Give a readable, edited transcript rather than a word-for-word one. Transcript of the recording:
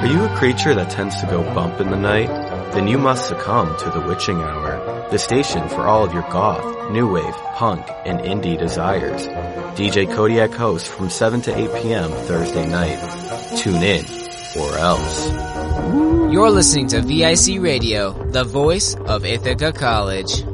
Are you a creature that tends to go bump in the night? Then you must succumb to the Witching Hour, the station for all of your goth, new wave, punk, and indie desires. DJ Kodiak hosts from 7 to 8 p.m. Thursday night. Tune in, or else. You're listening to VIC Radio, the voice of Ithaca College.